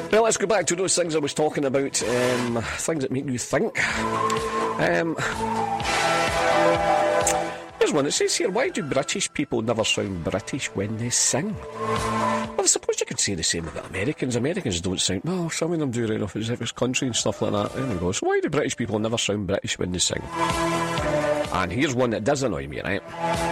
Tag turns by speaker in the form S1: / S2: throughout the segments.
S1: Well, let's go back to those things I was talking about, things that make you think. Here's one. It says here, why do British people never sound British when they sing? Well, I suppose you could say the same about Americans. Americans don't sound... Well, some of them do right enough as if it's country and stuff like that. There we go. So why do British people never sound British when they sing? And here's one that does annoy me, right?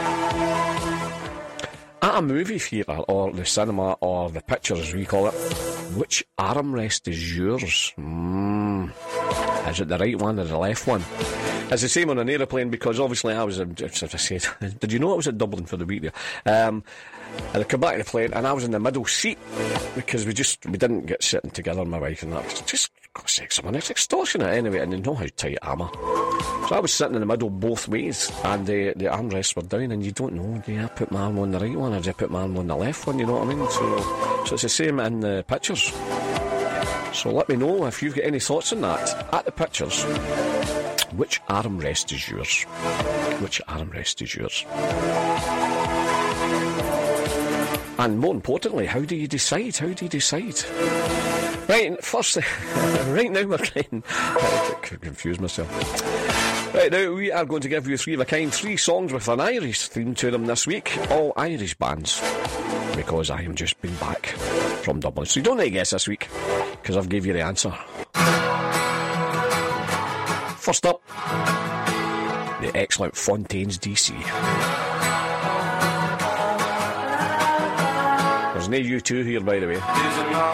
S1: At a movie theatre, or the cinema, or the pictures as we call it, which armrest is yours? Is it the right one or the left one? It's the same on an aeroplane, because obviously I was, as I said, did you know I was at Dublin for the week there? And I come back to the plane and I was in the middle seat because we didn't get sitting together, my wife and that. Just, God's sake, someone, it's extortionate anyway, and they know how tight I am. So I was sitting in the middle both ways, and the armrests were down, and you don't know, do I put my arm on the right one or do I put my arm on the left one, you know what I mean? So it's the same in the pictures. So let me know if you've got any thoughts on that. At the pictures, which armrest is yours? Which armrest is yours? And more importantly, how do you decide? How do you decide? Right, first, right now we're getting... I confused myself. Right now, we are going to give you three of a kind, 3 songs with an Irish theme to them this week. All Irish bands. Because I am just been back from Dublin. So you don't need to guess this week, because I've gave you the answer. First up, the excellent Fontaines DC. There's no U2 here, by the way.